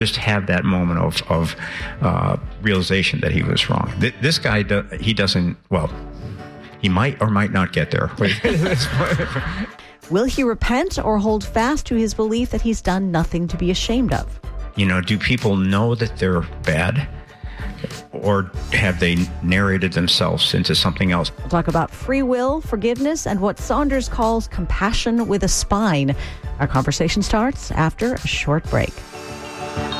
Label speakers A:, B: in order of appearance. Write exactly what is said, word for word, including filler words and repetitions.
A: just have that moment of, of uh, realization that he was wrong. Th- this guy, do- he doesn't, well, he might or might not get there.
B: Will he repent or hold fast to his belief that he's done nothing to be ashamed of?
A: You know, do people know that they're bad? Or have they narrated themselves into something else?
B: We'll talk about free will, forgiveness, and what Saunders calls compassion with a spine. Our conversation starts after a short break.